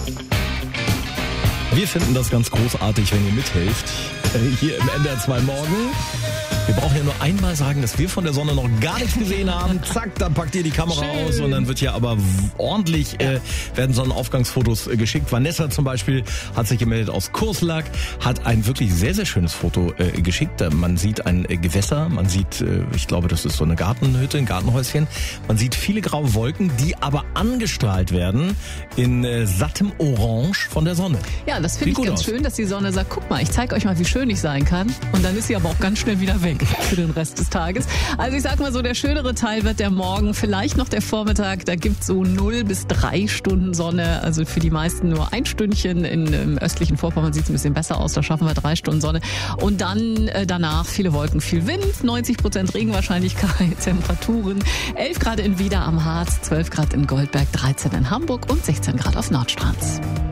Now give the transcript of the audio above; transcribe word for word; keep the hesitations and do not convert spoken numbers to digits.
Wir finden das ganz großartig, wenn ihr mithelft. Äh, hier im N D R zwei Morgen. Wir brauchen ja nur einmal sagen, dass wir von der Sonne noch gar nichts gesehen haben. Zack, dann packt ihr die Kamera Schön. aus und dann wird ja aber ordentlich, äh, werden Sonnenaufgangsfotos äh, geschickt. Vanessa zum Beispiel hat sich gemeldet aus Kurslack, hat ein wirklich sehr, sehr schönes Foto äh, geschickt. Da man sieht ein äh, Gewässer, man sieht, äh, ich glaube, das ist so eine Gartenhütte, ein Gartenhäuschen. Man sieht viele graue Wolken, die aber angestrahlt werden in äh, sattem Orange von der Sonne. Ja, das finde ich gut ganz aus. schön, dass die Sonne sagt, guck mal, ich zeige euch mal, wie schön ich sein kann. Und dann ist sie aber auch ganz schnell wieder weg für den Rest des Tages. Also ich sag mal so, der schönere Teil wird der Morgen, vielleicht noch der Vormittag. Da gibt's so null bis drei Stunden Sonne. Also für die meisten nur ein Stündchen. In, im östlichen Vorpommern sieht's ein bisschen besser aus. Da schaffen wir drei Stunden Sonne. Und dann äh, danach viele Wolken, viel Wind, neunzig Prozent Regenwahrscheinlichkeit, Temperaturen. elf Grad in Wieder am Harz, zwölf Grad in Goldberg, dreizehn in Hamburg und sechzehn Grad auf Nordstrand.